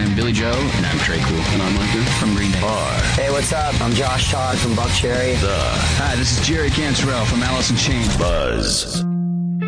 I'm Billy Joe. And I'm Trey Cool. And I'm Arthur from Green Day. Hey, what's up? I'm Josh Todd from Buckcherry. Hi, this is Jerry Cantrell from Alice in Chains. Buzz.